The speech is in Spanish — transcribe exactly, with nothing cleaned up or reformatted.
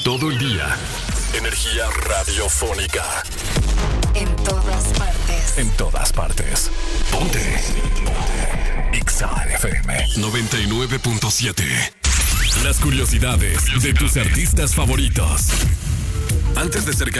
todo el día. Energía radiofónica. En todas partes. En todas partes. Ponte. Ponte. Exa F M noventa y nueve punto siete. Las curiosidades de tus artistas favoritos. Antes de ser